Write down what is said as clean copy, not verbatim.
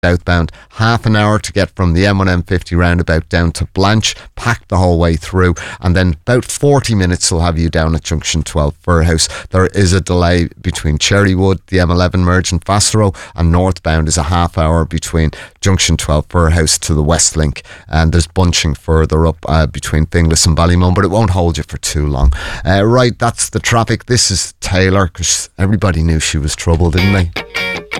southbound, half an hour to get from the M1 M50 roundabout down to Blanche, packed the whole way through, and then about 40 minutes will have you down at junction 12 Furhouse. There is a delay between Cherrywood, the M11 merge in Fasterow, and northbound is a half hour between junction 12 Furhouse to the West Link, and there's bunching further up between Finglas and Ballymun, but it won't hold you for too long. Right, that's the traffic. This is Taylor, because everybody knew she was trouble, didn't they?